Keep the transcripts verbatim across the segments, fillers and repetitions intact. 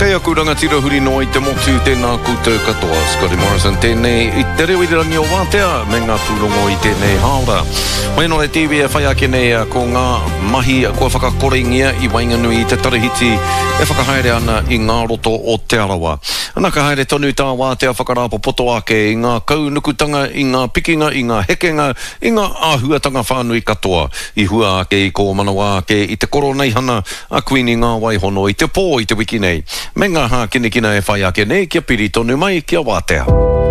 Kei aku rangatira huri no i te motu tēnā koutou katoa. Scotty Morrison tēnei i te reo i rangi o Wātea me ngā tūrongo i tēnei haora. Mai no le T V e whai ake nei ko ngā mahi kua whakakorengia i Wainganui i te tarihiti e whakahaere ana i ngā roto o Te Arawa. Ana ka haere tonu tā Wātea whakarapo poto ake i ngā kaunukutanga, i ngā pikinga, i ngā hekenga, i ngā āhuatanga whānui katoa. I hua ake i ko manawa ake i te koro nei hana a kuini ngā waihono i te pō i te wiki nei. Me ngā hā kinekina e whai ake nei kia piri tonu mai kia Wātea.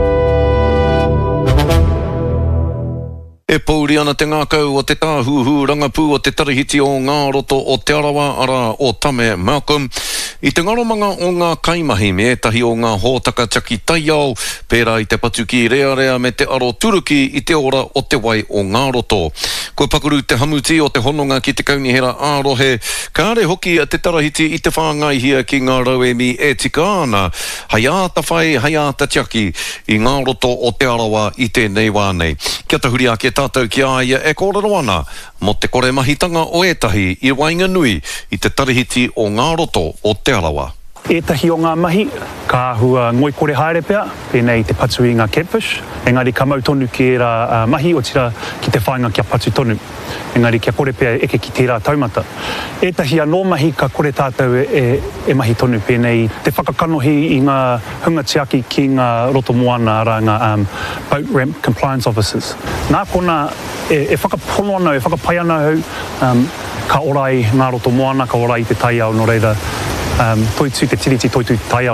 E pauri ana te ngākau o te tāhuhu rangapū o te tarihiti o ngā roto o Te Arawa ara o Tame Malcolm. I te ngaromanga o ngā kaimahi me etahi o ngā hōtaka taki taiao, pērā i te patuki rea rea me te aro turuki i te ora o te wai o ngā roto. Ko pakuru te hamuti o te hononga ki te kaunihera ārohe, ka are hoki a te tarahiti i te whāngaihia ki ngā rauemi e tika ana, hai āta whai, hai āta tiaki i ngā roto o Te Arawa i tēnei wānei. Kia tahuri ake tātou ki aia e kōrero ana, mo te kore mahitanga o etahi i Wainganui i te tarihiti o ngā roto o Te Arawa. Etahi o ngā mahi, ka hua ngoi kore haere pea, pēnei te patu i ngā catfish, engari ka mau tonu ki era uh, mahi o tira ki te whainga kia patu tonu. Engari kia kore pea eke ki tērā taumata. Etahi anō mahi ka kore tātou e, e mahi tonu pēnei te whakakanohi i ngā hunga tiaki ki ngā roto moana ara ngā um, boat ramp compliance officers. Nā kona e, e whakapono ana, e whakapai ana hau, um, ka orai ngā roto moana, ka orai te taiao no reira, um, toitu te tiriti toitu taiao.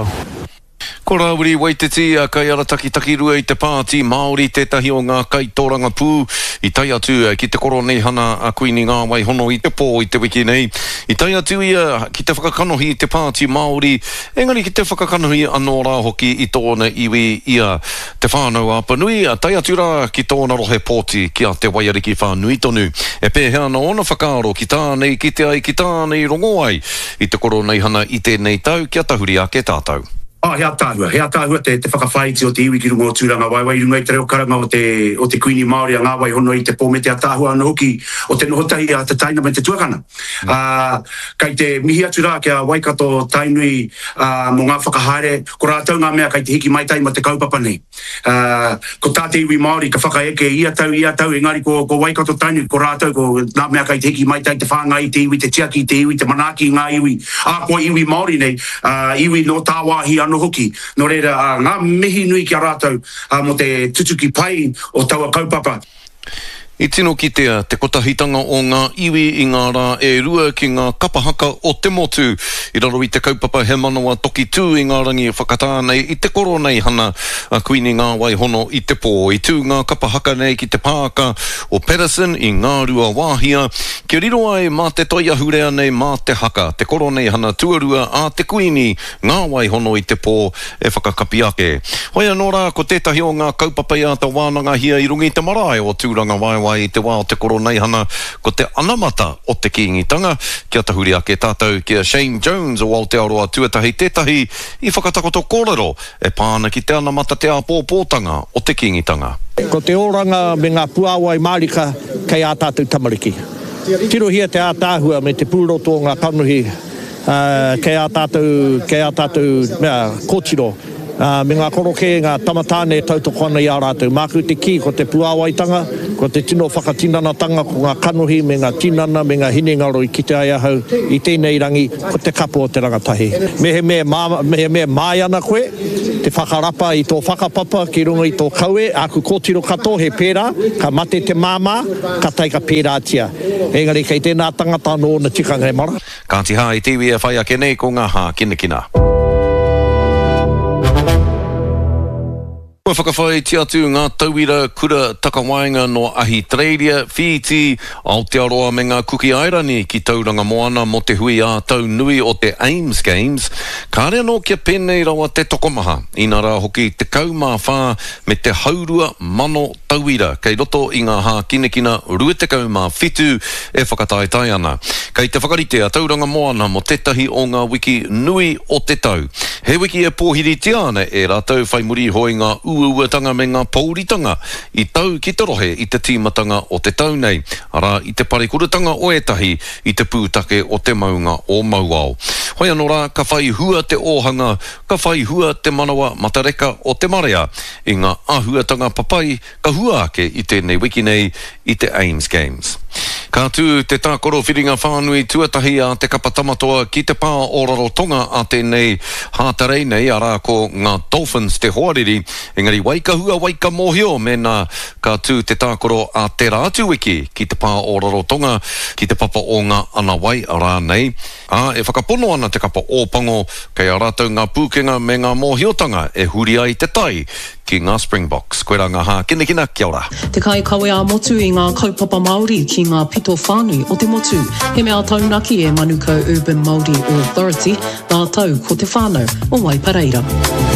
Ko Rauri Waititi a kai arataki takirua i te pāti Māori tētahi o ngā kaitōranga pū i tai atu ki te koro nei hana a kuini ngā waihono i te pō i te wiki nei. I tai atu ia ki te whakakanohi i te pāti Māori, engari ki te whakakanohi anō rā hoki i tōna iwi ia te whānau a Panui, a tai atu rā ki tōna rohe pōti ki a te waiariki whānui tonu. E pēhea ana ona whakaaro ki tānei ki te ai ki tānei rongo ai i te koro nei hana i tēnei tau kia tahuri ake tātou. Ah, hea tāhua, hea tāhua te, te whakawhaiti o te iwi ki rungo o tūranga wai wai runga i te reo karanga o te, o te kuini Māori a ngā wai hono i te pō me te atāhua ana hoki o te nohotahi a te taina me te tuakana. Mm. Uh, kai te mihi atu rā kia Waikato tainui uh, mo ngā whakahaere, ko rātau ngā mea kai te hiki mai tai ma te kaupapa nei. Uh, ko tā te iwi Māori ka whakaeke ia tau, ia tau, engari ko, ko Waikato tainui, ko rātau ko ngā mea kai te hiki mai tai te whāngai, te iwi, te tiaki, te iwi, te manaki ngā iwi. A ko iwi Māori nei, uh, iwi no tāwahi ano hoki, no reira uh, ngā mihi nui ki a rātou uh, mo te tutuki pai o taua kaupapa. I tino kitea te kotahitanga o ngā iwi i ngā rā e rua ki ngā kapahaka o te motu. I raro i te kaupapa he manawa toki tū i ngā rangi whakatānei i te koro nei hana a kuini ngā waihono i te pō. I tū ngā kapahaka nei ki te pāka o Patterson i ngā rua wāhia. Kia riro ai mā te toia hurea nei mā te haka. Te koro nei hana tuarua a te kuini ngā waihono i te pō e whakakapi ake. Hoi anō rā ko tētahi o ngā kaupapa i a te wānanga hia i rungi te marae o tūranga waiwai i te wā o te koro nei hana ko te anamata o te kiingitanga. Kia tahuri ake tātou kia Shane Jones o Aotearoa tuatahi tētahi i whakatakoto kōrero e pāna ki te anamata te āpōpōtanga o te kiingitanga. Ko te oranga me ngā puāwai Mārika kei a tātou tamariki. Tirohia te ātāhua me te pūroto o ngā kanuhi uh, kei a tātou, kei a tātou mea, kōtiro. Uh, me ngā koroke, ngā tamatāne tautoko ana i a rātou. Māku te ki, ko te puāwaitanga, ko te tino whakatinanatanga, ko ngā kanuhi, me ngā tinana, me ngā hinengaro i kite ai ahau, i tēnei rangi, ko te kapo o te rangatahi. Me he mea, mā, me he mea mai ana koe, te whakarapa i tō whakapapa, ki runga i tō kaue, aku kōtiro kato, he pērā, ka mate te māmā, ka tai ka pērā tia. Engari, kei tēnā tangata no na tikanga e mara. Kāti hā i tiwi e whai ake nei ko ngā hā kinekina. Ko whakawhai ti atu ngā tauira kura takawainga no Ahitereiria, Fiji, Aotearoa me ngā kuki airani ki tauranga moana mo te hui a tau nui o te Ames Games. Ka rea no kia pēnei rawa te tokomaha, ina rā hoki te kaumā whā me te haurua mano tauira, kei roto i ngā hā kinekina rua te kaumā whitu e whakataetai ana. Kei te whakarite a tauranga moana mo tetahi o ngā wiki nui o te tau. He wiki e pōhiri tiana e rātou whai muri hoi ngā uauatanga me ngā pauritanga i tau ki te rohe i te tīmatanga o te tau nei, ara i te parikuratanga o etahi i te pūtake o te maunga o Mauao. Hoi anō rā, ka whai hua te ohanga, ka whai hua te manawa matareka o te marea, i ngā ahuatanga papai, ka hua ake i tēnei wiki nei i te Ames Games. Ka tū te tākoro whiringa whānui tuatahi a te kapatamatoa ki te pā o Rarotonga a tēnei hātarei nei a rā ko ngā Dolphins te hoariri, engari waika hua waika mōhio mena ka tū te tākoro a te rātu wiki ki te pā o Rarotonga ki te papa o ngā ana wai a rā nei. A e whakapono ana te kapa ōpango kei a rātou ngā pūkenga me ngā mōhiotanga e huri ai te tai ki ngā Springboks. Koe rā ngā hā, kina kina, kia ora. Te kai kawe a motu i ngā kaupapa Māori ki ngā pito whānui o te motu. He mea taunaki e Manukau Urban Māori Authority, ngā tau ko te whānau o Waipareira.